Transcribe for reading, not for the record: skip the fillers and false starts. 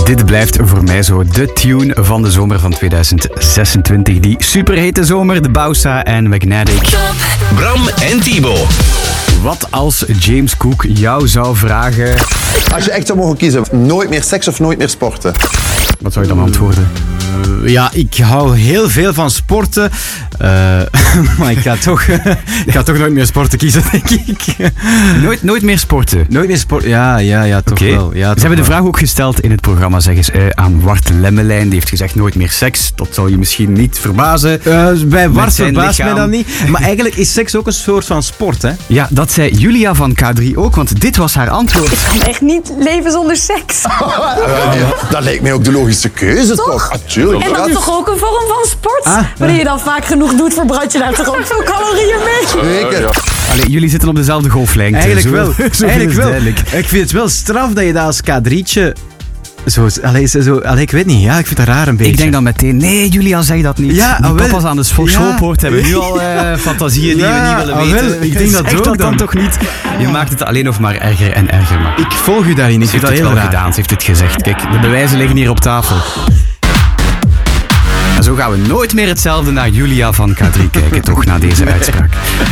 Dit blijft voor mij zo de tune van de zomer van 2026. Die superhete zomer, de Bausa en Magnetic. Bram en Thibaut. Wat als James Cook jou zou vragen... Als je echt zou mogen kiezen, nooit meer seks of nooit meer sporten? Wat zou je dan antwoorden? Ja, ik hou heel veel van sporten. Maar ik ga toch nooit meer sporten kiezen, denk ik. Nooit meer sporten? Nooit meer sporten, ja, toch wel. Ja, Ze hebben de vraag ook gesteld in het programma, zeggen ze, aan Wart Lemmelijn. Die heeft gezegd nooit meer seks. Dat zal je misschien niet verbazen. Bij Wart zijn verbaast mij lichaam. dat niet. Maar eigenlijk is seks ook een soort van sport, hè? Ja, dat zei Julia van K3 ook, want dit was haar antwoord. Ik kan echt niet leven zonder seks. Dat lijkt mij ook de logische keuze, toch? Natuurlijk. En dat is toch ook een vorm van sport? Ah, Wanneer je dan vaak genoeg doet, verbrand je daar toch ook veel calorieën mee? Zeker. Allee, jullie zitten op dezelfde golflengte. Eigenlijk Zo- wel. zo Eigenlijk is wel. duidelijk. Ik vind het wel straf dat je dat als K3'tje... ik weet niet. Ja, ik vind dat raar een beetje. Ik denk dan meteen, nee, Julia, zeg dat niet. Ja, die wel. papa's aan de Ja. schoolpoort hebben nu al fantasieën die we niet willen weten. wel. Ik denk dat Zeg ook dat dan dan. toch niet. Je maakt het alleen nog maar erger en erger. Maar Ik volg u daarin. Ik ze vind heeft dat het heel wel raar. gedaan, ze heeft het gezegd. Kijk, de bewijzen liggen hier op tafel. En zo gaan we nooit meer hetzelfde naar Julia van K3 kijken, toch, na deze uitspraak.